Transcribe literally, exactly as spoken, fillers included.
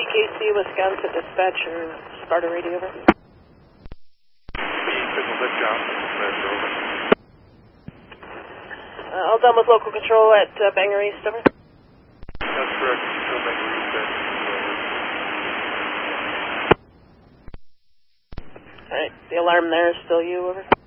K C, Wisconsin dispatcher, Sparta radio, over. Signal lift down, dispatcher, over. Uh, all done with local control at uh, Bangor East, over. That's correct, still Bangor East, over. Alright, the alarm there is still you, over.